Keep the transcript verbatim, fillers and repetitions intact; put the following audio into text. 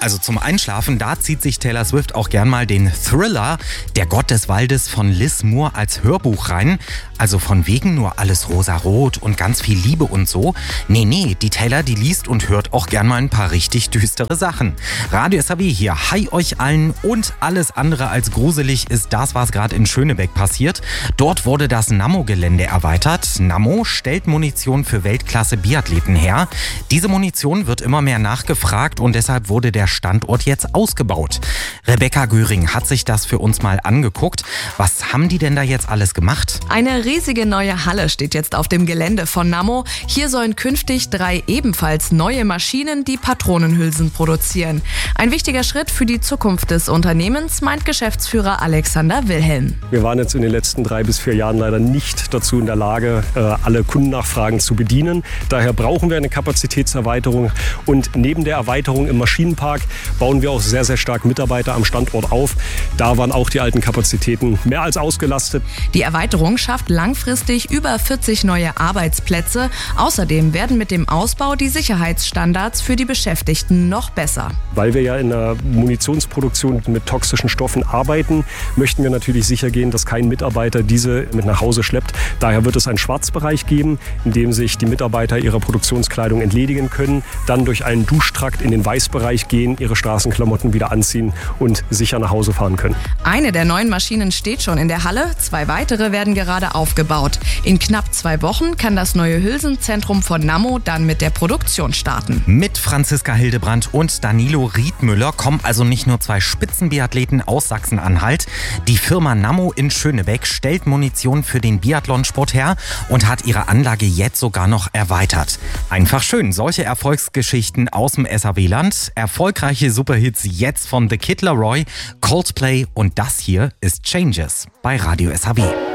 Also zum Einschlafen, da zieht sich Taylor Swift auch gern mal den Thriller Der Gott des Waldes von Liz Moore als Hörbuch rein. Also von wegen nur alles rosarot und ganz viel Liebe und so. Nee, nee, die Taylor, die liest und hört auch gern mal ein paar richtig düstere Sachen. Radio S H W hier, hi euch allen, und alles andere als gruselig ist das, was gerade in Schönebeck passiert. Dort wurde das Nammo-Gelände erweitert. Nammo stellt Munition für Weltklasse-Biathleten her. Diese Munition wird immer mehr nachgefragt und deshalb wurde der Standort jetzt ausgebaut. Rebecca Göring hat sich das für uns mal angeguckt. Was haben die denn da jetzt alles gemacht? Eine riesige neue Halle steht jetzt auf dem Gelände von Nammo. Hier sollen künftig drei ebenfalls neue Maschinen die Patronenhülsen produzieren. Ein wichtiger Schritt für die Zukunft des Unternehmens, meint Geschäftsführer Alexander Wilhelm. Wir waren jetzt in den letzten drei bis vier Jahren leider nicht dazu in der Lage, alle Kundennachfragen zu bedienen. Daher brauchen wir eine Kapazitätserweiterung, und neben der Erweiterung im Maschinenpark bauen wir auch sehr, sehr stark Mitarbeiter am Standort auf. Da waren auch die alten Kapazitäten mehr als ausgelastet. Die Erweiterung schafft langfristig über vierzig neue Arbeitsplätze. Außerdem werden mit dem Ausbau die Sicherheitsstandards für die Beschäftigten noch besser. Weil wir ja in der Munitionsproduktion mit toxischen Stoffen arbeiten, möchten wir natürlich sicher gehen, dass kein Mitarbeiter diese mit nach Hause schleppt. Daher wird es einen Schwarzbereich geben, in dem sich die Mitarbeiter ihrer Produktionskleidung entledigen können, dann durch einen Duschtrakt in den Weißbereich gehen, ihre Straßenklamotten wieder anziehen und sicher nach Hause fahren können. Eine der neuen Maschinen steht schon in der Halle, zwei weitere werden gerade aufgebaut. In knapp zwei Wochen kann das neue Hülsenzentrum von Nammo dann mit der Produktion starten. Mit Franziska Hildebrand und Danilo Riedmüller kommen also nicht nur zwei Spitzenbiathleten aus Sachsen-Anhalt. Die Firma Nammo in Schönebeck stellt Munition für den Biathlonsport her und hat ihre Anlage jetzt sogar noch erweitert. Einfach schön, solche Erfolgsgeschichten aus dem S H W-Land. Erfolgreiche Superhits jetzt von The Kid Laroi, Coldplay, und das hier ist Changes bei Radio S H W.